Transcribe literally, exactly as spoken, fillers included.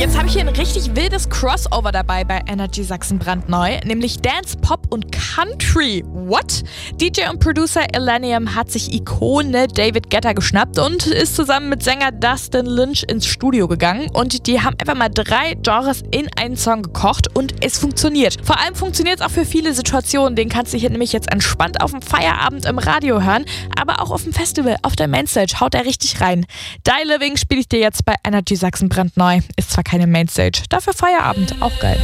Jetzt habe ich hier ein richtig wildes Crossover dabei bei Energy Sachsen brandneu, nämlich Dance, Pop und Country. What? D J und Producer Illenium hat sich Ikone David Guetta geschnappt und ist zusammen mit Sänger Dustin Lynch ins Studio gegangen. Und die haben einfach mal drei Genres in einen Song gekocht und es funktioniert. Vor allem funktioniert es auch für viele Situationen. Den kannst du hier nämlich jetzt entspannt auf dem Feierabend im Radio hören, aber auch auf dem Festival, auf der Mainstage haut er richtig rein. Die Living spiele ich dir jetzt bei Energy Sachsen brandneu. Ist zwar keine Mainstage, dafür Feierabend, auch geil.